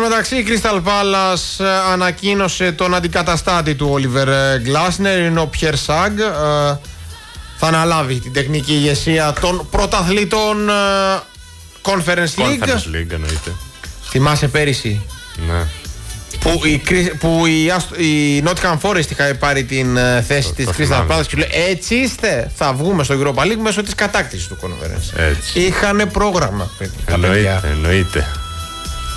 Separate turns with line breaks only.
μεταξύ, η Crystal Palace ανακοίνωσε τον αντικαταστάτη του Oliver Glasner, ενώ ο Pierre Sag θα αναλάβει την τεχνική ηγεσία των πρωταθλητών Conference League.
Εννοείται.
Θυμάσαι πέρυσι?
Ναι.
Που η Nottingham Forest είχα πάρει την θέση της Crystal Palace και λέει έτσι είστε, θα βγούμε στο Europa League μέσω της κατάκτησης του Conference. Είχανε πρόγραμμα.
Εννοείται.